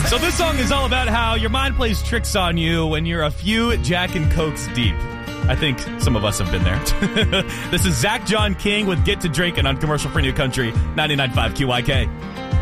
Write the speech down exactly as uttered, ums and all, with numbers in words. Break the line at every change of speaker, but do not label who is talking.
So this song is all about how your mind plays tricks on you when you're a few Jack and Cokes deep. I think some of us have been there. This is Zach John King with Get to Drinking on Commercial Free New Country, ninety-nine point five Q Y K.